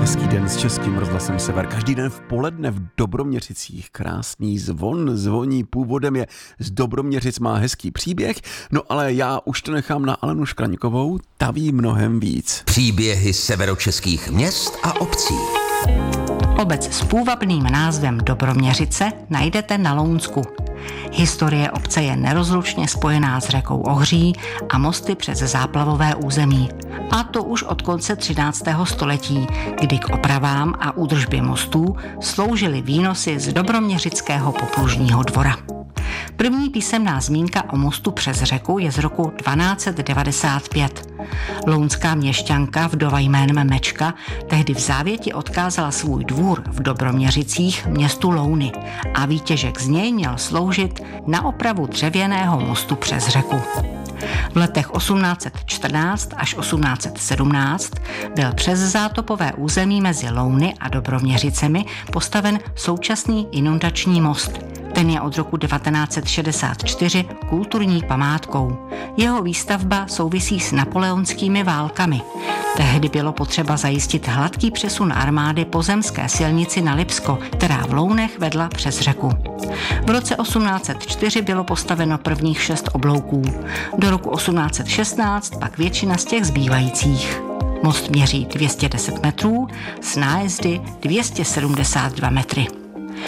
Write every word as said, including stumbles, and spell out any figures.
Hezký den s Českým rozhlasem Sever. Každý den v poledne v Dobroměřicích krásný zvon zvoní. Původem je z Dobroměřic, má hezký příběh, no ale já už to nechám na Alenu Škraňkovou, ta ví mnohem víc. Příběhy severočeských měst a obcí. Obec s půvabným názvem Dobroměřice najdete na Lounsku. Historie obce je nerozlučně spojená s řekou Ohří a mosty přes záplavové území. A to už od konce třináctého století, kdy k opravám a údržbě mostů sloužily výnosy z Dobroměřického poplužního dvora. První písemná zmínka o mostu přes řeku je z roku dvanáct set devadesát pět. Lounská měšťanka vdova jménem Mečka tehdy v závěti odkázala svůj dvůr v Dobroměřicích městu Louny a výtěžek z něj měl sloužit na opravu dřevěného mostu přes řeku. V letech osmnáct set čtrnáct až osmnáct set sedmnáct byl přes zátopové území mezi Louny a Dobroměřicemi postaven současný inundační most. Ten je od roku devatenáct set šedesát čtyři kulturní památkou. Jeho výstavba souvisí s napoleonskými válkami. Tehdy bylo potřeba zajistit hladký přesun armády po zemské silnici na Lipsko, která v Lounech vedla přes řeku. V roce osmnáct set čtyři bylo postaveno prvních šest oblouků. Do roku osmnáct set šestnáct pak většina z těch zbývajících. Most měří dvě stě deset metrů, s nájezdy dvě stě sedmdesát dva metry.